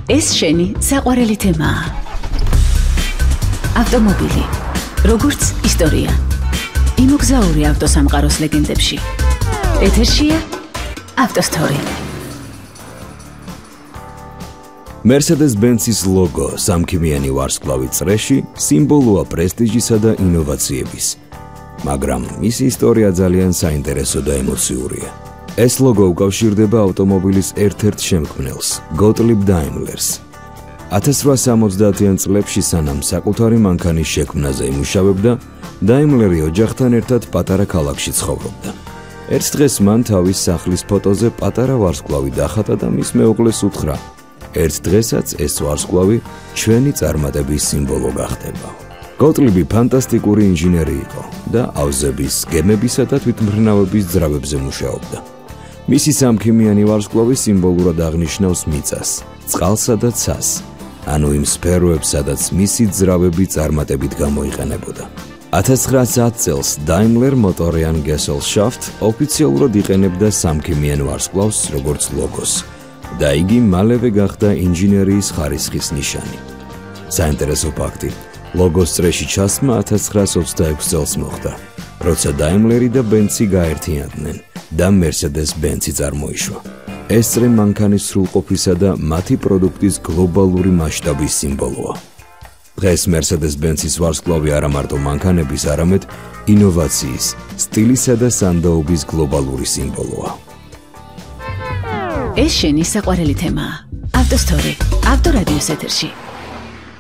ეს შენი საყვარელი თემაა. ავტომობილი, როგორც ისტორია. იმოგზაური ავტოსამყაროს ლეგენდებში. ეთერშია ავტოსტორი. Mercedes-Benz-ის ლოგო სამქიმიანი ვარსკვლავი წრეში სიმბოლოა პრესტიჟისა და ინოვაციების. მაგრამ მისი ისტორია ძალიან საინტერესო და ემოციურია. ეს ლოგო უკავშირდება ავტომობილის ერთ-ერთ შემქმნელს, გოტლიბ დაიმლერს. 1870-იან წლებში სანამ საკუთარი მანქანის შექმნაზე იმუშავებდა, დაიმლერი ოჯახთან ერთად პატარა ქალაქში ცხოვრობდა. ერთ დღეს მან თავის სახლის ფოტოზე პატარა ვარსკვლავი დახატა და მის მეუღლეს უთხრა: ერთ დღესაც ეს ვარსკვლავი ჩვენი წარმატების სიმბოლო გახდება. გოტლიბი ფანტასტიკური ინჟინერი იყო და ავზების, გემებისა და თვითმფრინავების ძრავებზე მუშაობდა. მისი სამქიმიანი ვარსკვლავი სიმბოლურად აღნიშნავს მიწას, წყალსა და ცას, ანუ იმ სფეროებს, სადაც მისი ძრავები წარმატებით გამოიყენებოდა. 1910 წელს დაიმლერ მოტორიან გესელშაფტ ოფიციალურად იყენებდა სამქიმიან ვარსკვლავს როგორც ლოგოს და იგი მალევე გახდა ინჟინერიის ხარისხის ნიშანი. საინტერესო ფაქტი, ლოგოს წრეში ჩასმა 1926 წელს მოხდა, როცა დაიმლერი და ბენცი გაერთიანდნენ და Mercedes-Benz-ი წარმოიშვა. ეს წრე მანქანის სრულყოფისა და მათი პროდუქტის გლობალური მასშტაბის სიმბოლოა. დღეს Mercedes-Benz-ის ვარსკვლავი არა მარტო მანქანების, არამედ ინოვაციის, სტილისა და სანდაობის გლობალური სიმბოლოა. ეს შენი საყვარელი თემაა. ავტოსტორი, ავტორადიოს ეთერში.